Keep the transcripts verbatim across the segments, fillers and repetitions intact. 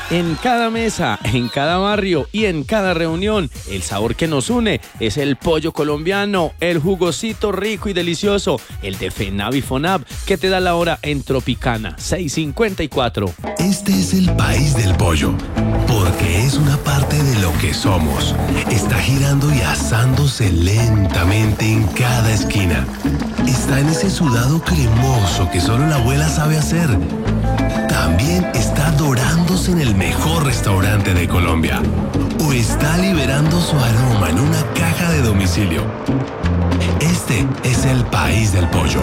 En cada mesa, en cada barrio y en cada reunión, el sabor que nos une es el pollo colombiano, el jugosito rico y delicioso, el de FENAV y FONAV, que te da la hora en Tropicana seiscientos cincuenta y cuatro. Este es el país del pollo, porque es una parte de lo que somos. Está girando y asándose lentamente en cada esquina. Está en ese sudado cremoso que solo la abuela sabe hacer. También está dorándose en el mejor restaurante de Colombia. O está liberando su aroma en una caja de domicilio. Este es el país del pollo.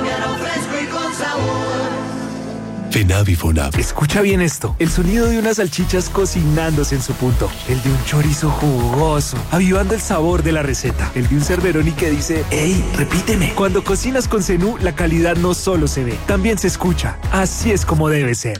FENAV y FONAV. Escucha bien esto, el sonido de unas salchichas cocinándose en su punto, el de un chorizo jugoso, avivando el sabor de la receta, el de un Cerberoni que dice, ¡ey, repíteme! Cuando cocinas con Zenú, la calidad no solo se ve, también se escucha. Así es como debe ser.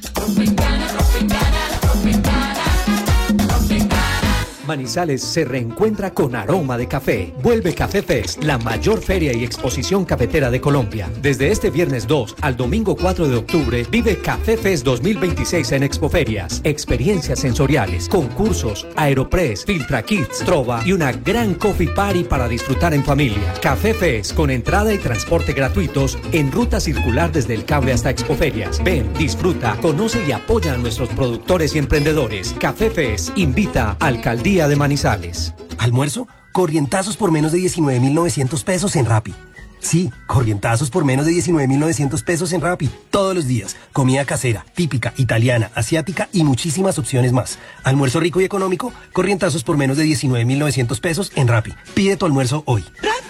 Manizales se reencuentra con aroma de café. Vuelve Café Fest, la mayor feria y exposición cafetera de Colombia. Desde este viernes dos al domingo cuatro de octubre, vive Café Fest dos mil veintiséis en Expoferias. Experiencias sensoriales, concursos, Aeropress, Filtra Kids, Trova y una gran coffee party para disfrutar en familia. Café Fest con entrada y transporte gratuitos en ruta circular desde el cable hasta Expoferias. Ven, disfruta, conoce y apoya a nuestros productores y emprendedores. Café Fest invita a Alcaldía de Manizales. ¿Almuerzo? Corrientazos por menos de diecinueve mil novecientos pesos en Rappi. Sí, corrientazos por menos de diecinueve mil novecientos pesos en Rappi. Todos los días. Comida casera, típica, italiana, asiática y muchísimas opciones más. Almuerzo rico y económico, corrientazos por menos de diecinueve mil novecientos pesos en Rappi. Pide tu almuerzo hoy.